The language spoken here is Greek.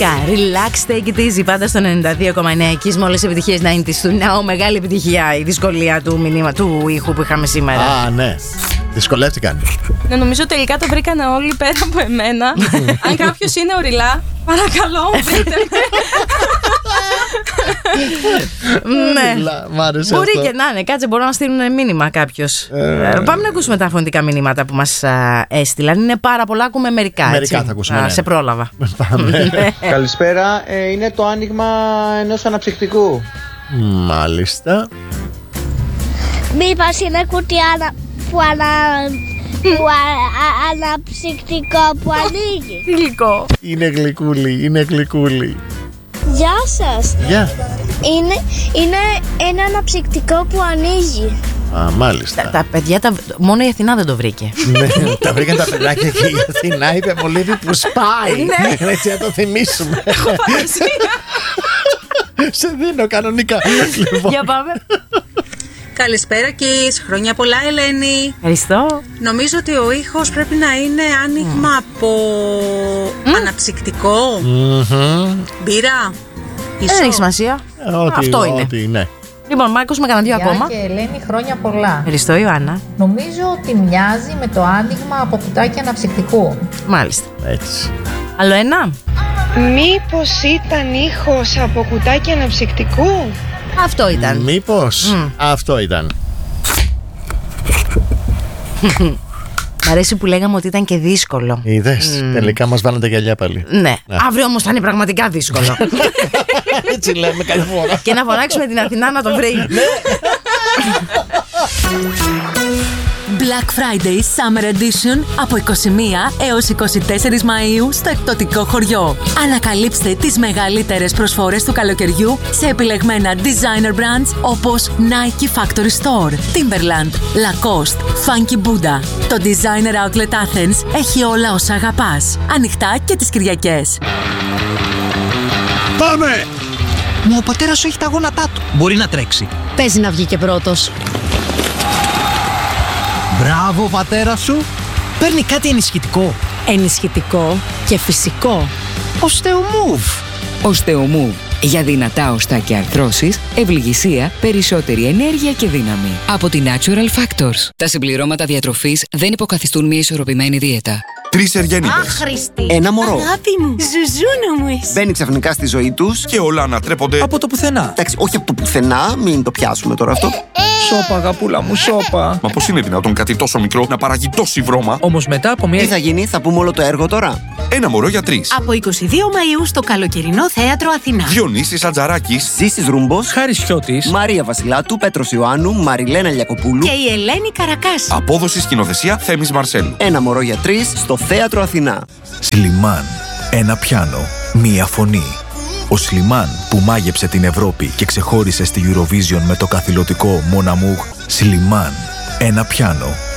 Φυσικά, relax, take it easy. Πάντα στο 92,9 Kiss με όλες τις επιτυχίες 90's του Now. Μεγάλη επιτυχία η δυσκολία του ήχου που είχαμε σήμερα. Α, ναι. Δυσκολεύτηκαν. Ναι, νομίζω τελικά το βρήκανε όλοι πέρα από εμένα. Αν κάποιος είναι οριλά, παρακαλώ, βρείτε με. Ναι. Μ' άρεσε Μπορεί αυτό. και να είναι. Κάτσε, μπορούν να στείλουν μήνυμα κάποιος. Πάμε να ακούσουμε τα φωνητικά μηνύματα που μας έστειλαν. Είναι πάρα πολλά, ακούμε μερικά. Μερικά έτσι. θα ακούσουμε, ναι. Σε πρόλαβα. Καλησπέρα, είναι το άνοιγμα ενός αναψυκτικού. Μάλιστα. Μήπως είναι κουτί αναψυκτικό που ανοίγει. Γλυκό. Είναι γλυκούλη, είναι γλυκούλη. Γεια σας. Γεια. Είναι ένα αναψυκτικό που ανοίγει. Α, μάλιστα. Τα παιδιά, μόνο η Αθηνά δεν το βρήκε. Ναι, τα βρήκαν τα παιδάκια και η Αθηνά είπε μολύβι που σπάει. Έτσι να το θυμίσουμε. Σε δίνω κανονικά. Λοιπόν, Για πάμε. Καλησπέρα Kiss, χρόνια πολλά Ελένη. Ευχαριστώ. Νομίζω ότι ο ήχος πρέπει να είναι άνοιγμα από αναψυκτικό. Μπύρα. Δεν έχει σημασία. Αυτό είναι. Ότι, ναι. Λοιπόν, Μάρκος με κανένα δύο ακόμα. Και Ελένη, χρόνια πολλά. Ευχαριστώ, Ιωάννα. Νομίζω ότι μοιάζει με το άνοιγμα από κουτάκι αναψυκτικού. Μάλιστα. Έτσι. Άλλο ένα. Μήπως ήταν ήχος από κουτάκι αναψυκτικού? Αυτό ήταν. Μήπως αυτό ήταν. Μ' αρέσει που λέγαμε ότι ήταν και δύσκολο. Είδες, τελικά μας βάλανε τα γυαλιά πάλι. Ναι. Αύριο όμως θα είναι πραγματικά δύσκολο. Έτσι λέμε κάθε φορά. Και να φωνάξουμε την Αθηνά να το βρει. Black Friday Summer Edition από 21 έως 24 Μαΐου στο εκπτωτικό χωριό. Ανακαλύψτε τις μεγαλύτερες προσφορές του καλοκαιριού σε επιλεγμένα designer brands όπως Nike Factory Store, Timberland, Lacoste, Funky Buddha. Το Designer Outlet Athens έχει όλα όσα αγαπάς. Ανοιχτά και τις Κυριακές. Πάμε! Μα ο πατέρας σου έχει τα γόνατά του. Μπορεί να τρέξει. Παίζει να βγει και πρώτος. Μπράβο, πατέρα σου. Παίρνει κάτι ενισχυτικό. Ενισχυτικό και φυσικό. Osteomove. Osteomove. Για δυνατά οστά και αρθρώσεις, ευληγησία, περισσότερη ενέργεια και δύναμη. Από τη Natural Factors. Τα συμπληρώματα διατροφής δεν υποκαθιστούν μια ισορροπημένη δίαιτα. 3 Εργένιδες. Άχρηστη. Ένα μωρό. Αγάπη μου. Ζουζούνα μου είσαι. Μπαίνει ξαφνικά στη ζωή τους Και όλα ανατρέπονται από το πουθενά. Εντάξει, όχι από το πουθενά, μην το πιάσουμε τώρα αυτό. Σώπα, αγαπούλα μου, σώπα. Μα πώς είναι δυνατόν κάτι τόσο μικρό να παράγει τόση βρώμα? Όμως μετά από μια. Τι θα γίνει, θα πούμε όλο το έργο τώρα. Ένα μωρό για 3. Από 22 Μαΐου στο καλοκαιρινό θέατρο Αθηνά. Διονύσης Ατζαράκης, Ζήσης Ρούμπος, Χάρης Χιώτης, Μαρία Βασιλάτου, Πέτρος Ιωάννου, Μαριλένα Λιακοπούλου. Και η Ελένη Καρακάση. απόδοση σκηνοθεσία Θέμης Μαρσέλου. Ένα μωρό για 3 στο θέατρο Αθηνά. Σλιμάν. Ένα πιάνο. Μία φωνή. Ο Σλιμάν που μάγεψε την Ευρώπη και ξεχώρισε στη Eurovision με το καθηλωτικό Mon Amour. Σλιμάν. Ένα πιάνο.